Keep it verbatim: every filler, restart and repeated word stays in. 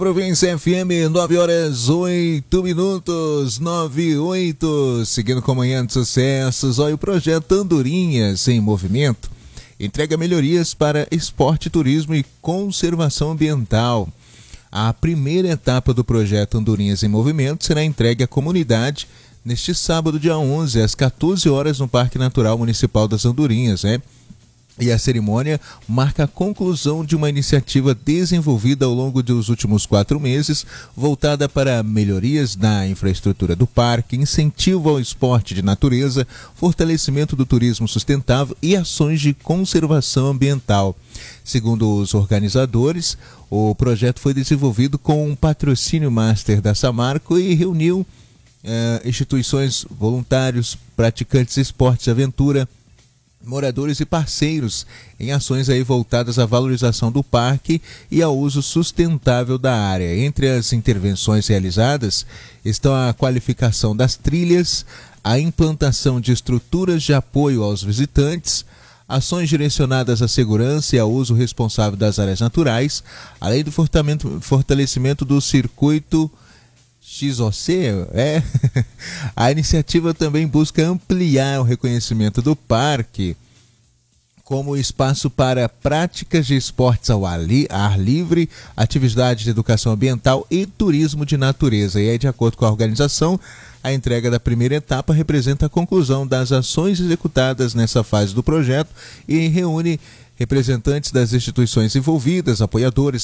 Província F M, nove horas, oito minutos, nove e oito. Seguindo com Manhã de Sucessos, olha o projeto Andorinhas em Movimento. Entrega melhorias para esporte, turismo e conservação ambiental. A primeira etapa do projeto Andorinhas em Movimento será entregue à comunidade neste sábado, dia onze, às quatorze horas, no Parque Natural Municipal das Andorinhas, né? E a cerimônia marca a conclusão de uma iniciativa desenvolvida ao longo dos últimos quatro meses, voltada para melhorias na infraestrutura do parque, incentivo ao esporte de natureza, fortalecimento do turismo sustentável e ações de conservação ambiental. Segundo os organizadores, o projeto foi desenvolvido com um patrocínio master da Samarco e reuniu eh, instituições, voluntários, praticantes de esportes de aventura, moradores e parceiros em ações aí voltadas à valorização do parque e ao uso sustentável da área. Entre as intervenções realizadas estão a qualificação das trilhas, a implantação de estruturas de apoio aos visitantes, ações direcionadas à segurança e ao uso responsável das áreas naturais, além do fortalecimento do circuito X O C, é. A iniciativa também busca ampliar o reconhecimento do parque como espaço para práticas de esportes ao ar, li- ar livre, atividades de educação ambiental e turismo de natureza. E aí, de acordo com a organização, a entrega da primeira etapa representa a conclusão das ações executadas nessa fase do projeto e reúne representantes das instituições envolvidas, apoiadores,